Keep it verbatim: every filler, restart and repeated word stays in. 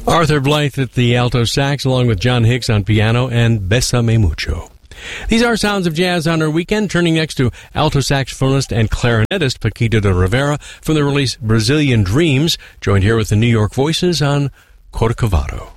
Arthur Blythe at the alto sax, along with John Hicks on piano, and Bésame Mucho. These are Sounds of Jazz on our weekend, turning next to alto saxophonist and clarinetist Paquito de Rivera from the release Brazilian Dreams, joined here with the New York Voices on Corcovado.